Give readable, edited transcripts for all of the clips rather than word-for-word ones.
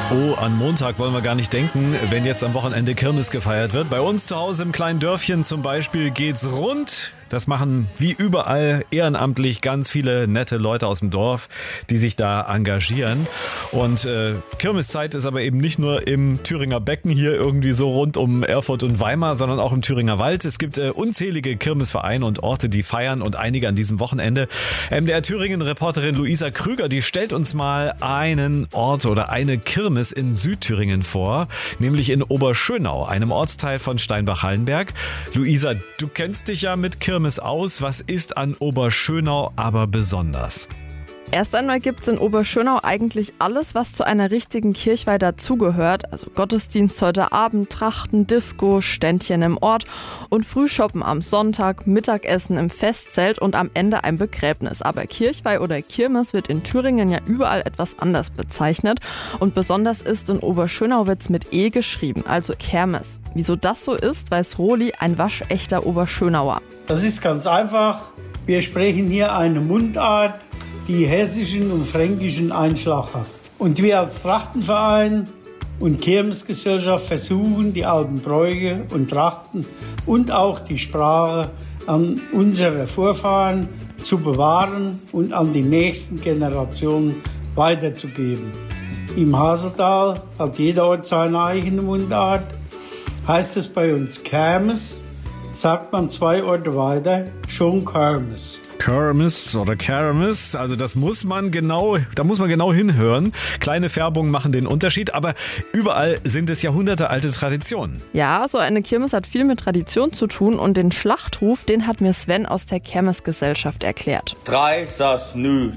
Oh, an Montag wollen wir gar nicht denken, wenn jetzt am Wochenende Kirmes gefeiert wird. Bei uns zu Hause im kleinen Dörfchen zum Beispiel geht's rund. Das machen wie überall ehrenamtlich ganz viele nette Leute aus dem Dorf, die sich da engagieren. Und Kirmeszeit ist aber eben nicht nur im Thüringer Becken hier irgendwie so rund um Erfurt und Weimar, sondern auch im Thüringer Wald. Es gibt unzählige Kirmesvereine und Orte, die feiern und einige an diesem Wochenende. MDR Thüringen-Reporterin Luisa Krüger, die stellt uns mal einen Ort oder eine Kirmes in Südthüringen vor, nämlich in Oberschönau, einem Ortsteil von Steinbach-Hallenberg. Luisa, du kennst dich ja mit Kirmes aus. Was ist an Oberschönau aber besonders? Erst einmal gibt's in Oberschönau eigentlich alles, was zu einer richtigen Kirchweih dazugehört. Also Gottesdienst heute Abend, Trachten, Disco, Ständchen im Ort und Frühschoppen am Sonntag, Mittagessen im Festzelt und am Ende ein Begräbnis. Aber Kirchweih oder Kirmes wird in Thüringen ja überall etwas anders bezeichnet. Und besonders ist in Oberschönau wird's mit E geschrieben, also Kermes. Wieso das so ist, weiß Roli, ein waschechter Oberschönauer. Das ist ganz einfach. Wir sprechen hier eine Mundart, die hessischen und fränkischen Einschlag hat. Und wir als Trachtenverein und Kirmesgesellschaft versuchen, die alten Bräuche und Trachten und auch die Sprache an unsere Vorfahren zu bewahren und an die nächsten Generationen weiterzugeben. Im Haseltal hat jeder Ort seine eigene Mundart. Heißt es bei uns Kermes, sagt man 2 Orte weiter, schon Kermes. Kermes oder Kermes, also da muss man genau hinhören. Kleine Färbungen machen den Unterschied, aber überall sind es jahrhundertealte Traditionen. Ja, so eine Kirmes hat viel mit Tradition zu tun und den Schlachtruf, den hat mir Sven aus der Kermesgesellschaft erklärt. 3 sas nü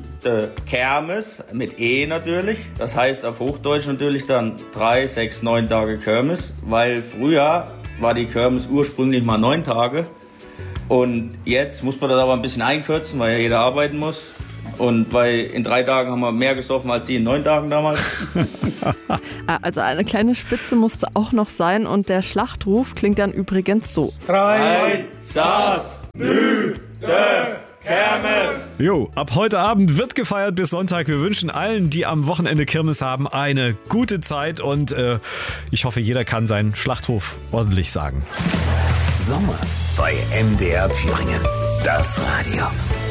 Kermes, mit E natürlich. Das heißt auf Hochdeutsch natürlich dann 3, 6, 9 Tage Kirmes, weil früher war die Kirmes ursprünglich mal 9 Tage. Und jetzt muss man das aber ein bisschen einkürzen, weil ja jeder arbeiten muss. Und weil in 3 Tagen haben wir mehr gesoffen als sie in 9 Tagen damals. Also eine kleine Spitze musste auch noch sein und der Schlachtruf klingt dann übrigens so. 3 sas nü Kermes. Jo, ab heute Abend wird gefeiert bis Sonntag. Wir wünschen allen, die am Wochenende Kirmes haben, eine gute Zeit und ich hoffe, jeder kann seinen Schlachtruf ordentlich sagen. Sommer bei MDR Thüringen. Das Radio.